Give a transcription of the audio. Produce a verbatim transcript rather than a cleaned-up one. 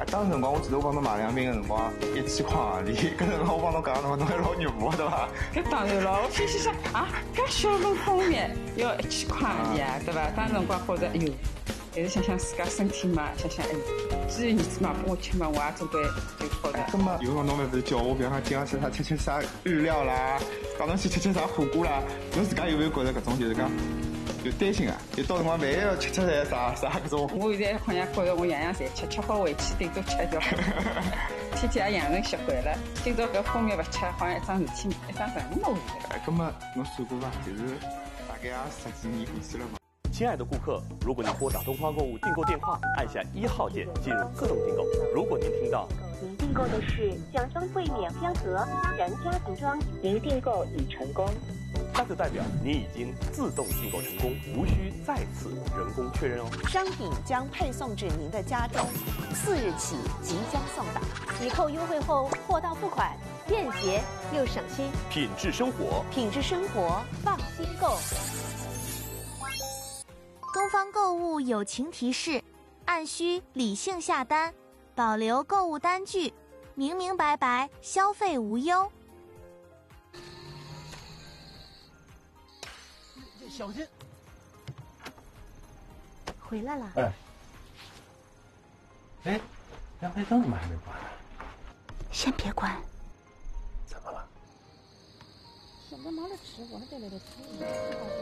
当时辰光我记得我帮侬买两瓶个辰光一千块行钿，搿辰光我帮侬讲辰光侬还老肉麻对伐？ 搿当然咯，我心想想啊，搿小份蜂蜜要一千块行钿啊，对伐？当时辰光觉着哎哟，但是想想自家身体嘛，想想哎，既然儿子嘛拨我吃嘛，我也总归就觉着。 咁么有辰光侬勿是叫我，比方讲今朝吃啥吃吃啥日料啦，讲侬去吃吃啥火锅啦，侬自家有没有觉着搿种就是讲？就担心啊，就到辰光万一要吃吃来啥啥搿种。 我现在好像觉着我样样侪吃，吃好回去顶多吃一条，天天也养成习惯了。今朝搿蜂蜜勿吃，好像一桩事体，一桩任务嘛。 哎，葛么侬算过伐？就是大概也十几年过去了嘛。 亲爱的顾客，如果您拨打东方购物订购电话，按下一号键进入自动订购。如果您听到您订购的是奖装柜免标盒他人家庭装，您订购已成功。 那就代表你已经自动订购成功，无需再次人工确认哦。 商品将配送至您的家中，四日起即将送达。 抵扣优惠后货到付款，便捷又省心。 品质生活， 品质生活，放心购。 东方购物友情提示：按需理性下单，保留购物单据，明明白白，消费无忧。 小心！ 回来了。 哎，哎，两排灯怎么还没关？ 先别关。 怎么了？ 想干嘛了？吃，我还在那里吃。